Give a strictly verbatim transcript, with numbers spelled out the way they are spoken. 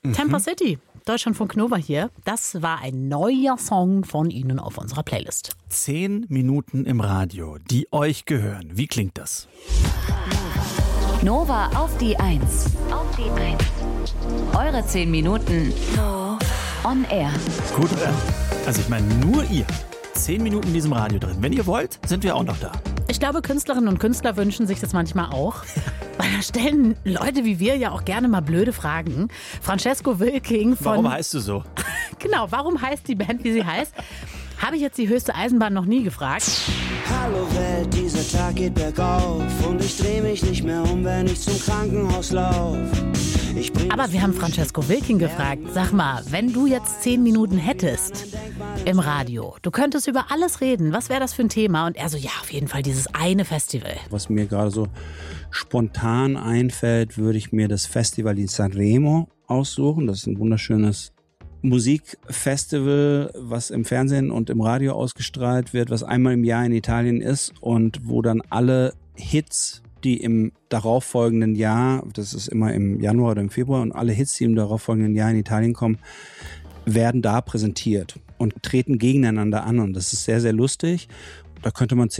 Mhm. Temper City, Deutschlandfunk Nova hier. Das war ein neuer Song von Ihnen auf unserer Playlist. Zehn Minuten im Radio, die euch gehören. Wie klingt das? Nova auf die Eins. Auf die Eins. Eure zehn Minuten on air. Gut, oder? Also ich meine, nur ihr. Zehn Minuten in diesem Radio drin. Wenn ihr wollt, sind wir auch noch da. Ich glaube, Künstlerinnen und Künstler wünschen sich das manchmal auch. Weil da stellen Leute wie wir ja auch gerne mal blöde Fragen. Francesco Wilking von... Warum heißt du so? Genau, warum heißt die Band, wie sie heißt? Habe ich jetzt die höchste Eisenbahn noch nie gefragt. Hallo Welt, dieser Tag geht bergauf und ich drehe mich nicht mehr um, wenn ich zum Krankenhaus laufe. Aber wir haben Francesco Wilking gefragt, sag mal, wenn du jetzt zehn Minuten hättest im Radio, du könntest über alles reden, was wäre das für ein Thema? Und er so, ja, auf jeden Fall dieses eine Festival. Was mir gerade so spontan einfällt, würde ich mir das Festival di Sanremo aussuchen. Das ist ein wunderschönes Musikfestival, was im Fernsehen und im Radio ausgestrahlt wird, was einmal im Jahr in Italien ist und wo dann alle Hits, die im darauffolgenden Jahr, das ist immer im Januar oder im Februar, und alle Hits, die im darauffolgenden Jahr in Italien kommen, werden da präsentiert und treten gegeneinander an. Und das ist sehr, sehr lustig. Da könnte man